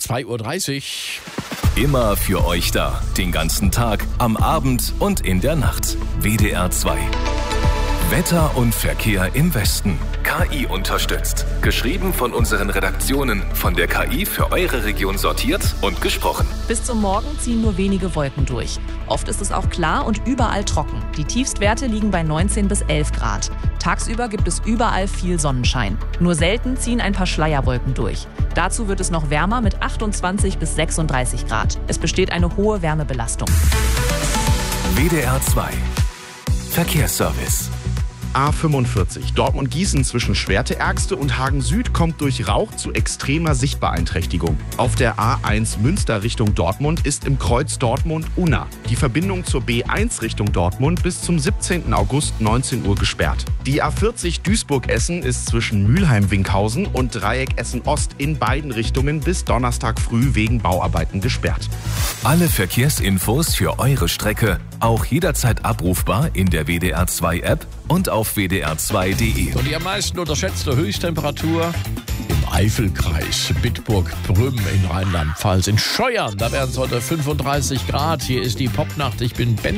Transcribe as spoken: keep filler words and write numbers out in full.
zwei Uhr dreißig. Immer für euch da. Den ganzen Tag, am Abend und in der Nacht. W D R zwei. Wetter und Verkehr im Westen. K I unterstützt. Geschrieben von unseren Redaktionen. Von der K I für eure Region sortiert und gesprochen. Bis zum Morgen ziehen nur wenige Wolken durch. Oft ist es auch klar und überall trocken. Die Tiefstwerte liegen bei neunzehn bis elf Grad. Tagsüber gibt es überall viel Sonnenschein. Nur selten ziehen ein paar Schleierwolken durch. Dazu wird es noch wärmer mit achtundzwanzig bis sechsunddreißig Grad. Es besteht eine hohe Wärmebelastung. W D R zwei. Verkehrsservice. A fünfundvierzig Dortmund-Gießen zwischen Schwerte-Ergste und Hagen-Süd kommt durch Rauch zu extremer Sichtbeeinträchtigung. Auf der A eins Münster Richtung Dortmund ist im Kreuz Dortmund-Unna die Verbindung zur B eins Richtung Dortmund bis zum siebzehnten August neunzehn Uhr gesperrt. Die A vierzig Duisburg-Essen ist zwischen Mülheim-Winkhausen und Dreieck Essen-Ost in beiden Richtungen bis Donnerstag früh wegen Bauarbeiten gesperrt. Alle Verkehrsinfos für eure Strecke auch jederzeit abrufbar in der W D R zwei App und auf w d r zwei punkt d e. Und die am meisten unterschätzte Höchsttemperatur im Eifelkreis, Bitburg-Brünn in Rheinland-Pfalz. In Scheuern, da werden es heute fünfunddreißig Grad. Hier ist die Popnacht. Ich bin Ben.